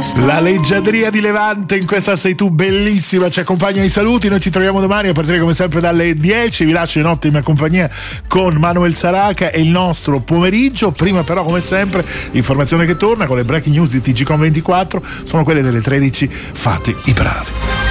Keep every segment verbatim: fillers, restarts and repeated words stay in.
La leggiadria di Levante in questa Sei tu bellissima ci accompagna ai saluti. Noi ci troviamo domani a partire come sempre dalle dieci. Vi lascio in ottima compagnia con Manuel Saraca e il nostro pomeriggio. Prima però come sempre l'informazione che torna con le breaking news di T G Com ventiquattro sono quelle delle tredici. Fate i bravi.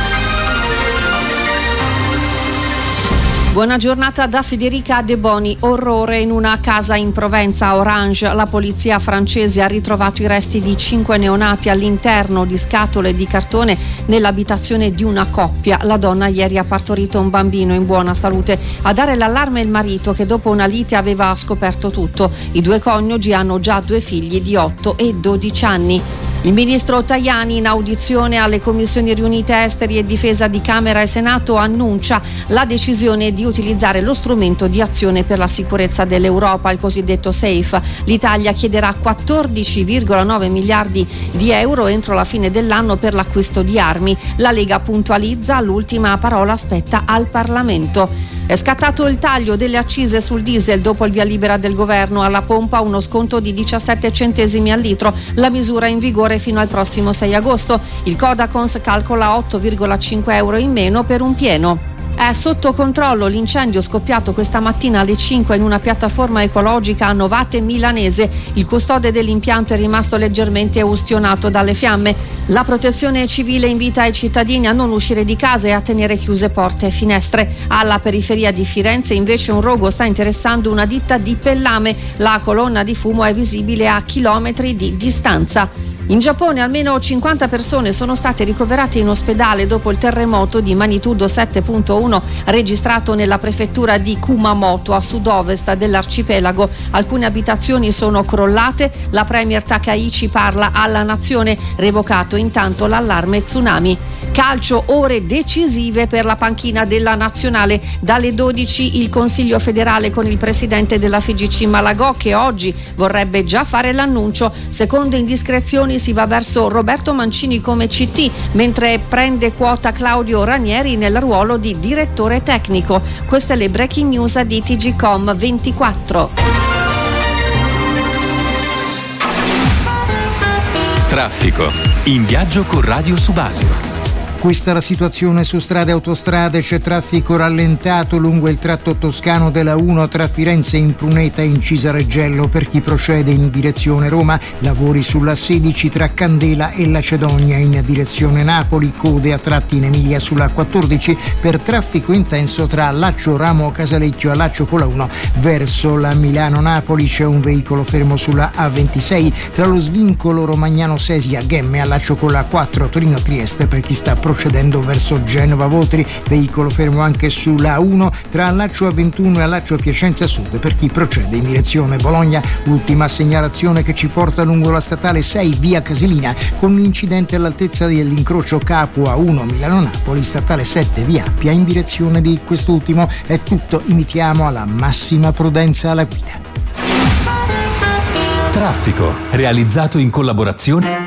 Buona giornata da Federica De Boni. Orrore in una casa in Provenza a Orange. La polizia francese ha ritrovato i resti di cinque neonati all'interno di scatole di cartone nell'abitazione di una coppia. La donna ieri ha partorito un bambino in buona salute. A dare l'allarme il marito, che dopo una lite aveva scoperto tutto. I due coniugi hanno già due figli di otto e dodici anni. Il ministro Tajani, in audizione alle commissioni riunite esteri e difesa di Camera e Senato, annuncia la decisione di utilizzare lo strumento di azione per la sicurezza dell'Europa, il cosiddetto SAFE. L'Italia chiederà quattordici virgola nove miliardi di euro entro la fine dell'anno per l'acquisto di armi. La Lega puntualizza, l'ultima parola spetta al Parlamento. È scattato il taglio delle accise sul diesel dopo il via libera del governo. Alla pompa uno sconto di diciassette centesimi al litro. La misura è in vigore fino al prossimo sei agosto. Il Codacons calcola otto virgola cinque euro in meno per un pieno. È sotto controllo l'incendio scoppiato questa mattina alle cinque in una piattaforma ecologica a Novate Milanese. Il custode dell'impianto è rimasto leggermente ustionato dalle fiamme. La protezione civile invita i cittadini a non uscire di casa e a tenere chiuse porte e finestre. Alla periferia di Firenze invece un rogo sta interessando una ditta di Pellame. La colonna di fumo è visibile a chilometri di distanza. In Giappone almeno cinquanta persone sono state ricoverate in ospedale dopo il terremoto di magnitudo sette virgola uno registrato nella prefettura di Kumamoto a sud-ovest dell'arcipelago. Alcune abitazioni sono crollate. La premier Takaichi parla alla nazione, revocato intanto l'allarme tsunami. Calcio, ore decisive per la panchina della nazionale. Dalle dodici il Consiglio federale con il presidente della F I G C Malagò, che oggi vorrebbe già fare l'annuncio. Secondo indiscrezioni si va verso Roberto Mancini come C T, mentre prende quota Claudio Ranieri nel ruolo di direttore tecnico. Queste le breaking news di T G Com ventiquattro. Traffico. In viaggio con Radio Subasio. Questa è la situazione su strade e autostrade. C'è traffico rallentato lungo il tratto toscano della uno tra Firenze in Pruneta e in Cisareggello per chi procede in direzione Roma. Lavori sulla sedici tra Candela e Lacedonia in direzione Napoli. Code a tratti in Emilia sulla quattordici per traffico intenso tra Laccio Ramo Casalecchio e Laccio con la uno. Verso la Milano-Napoli c'è un veicolo fermo sulla A ventisei tra lo svincolo Romagnano Sesia Ghemme a Laccio con la quattro Torino-Trieste per chi sta procedendo verso Genova-Votri. Veicolo fermo anche sulla A uno tra Laccio A ventuno e Laccio Piacenza Sud per chi procede in direzione Bologna. Ultima segnalazione che ci porta lungo la statale sei via Casilina con un incidente all'altezza dell'incrocio Capo A uno Milano-Napoli, statale sette via Appia in direzione di quest'ultimo. È tutto, invitiamo alla massima prudenza alla guida. Traffico, realizzato in collaborazione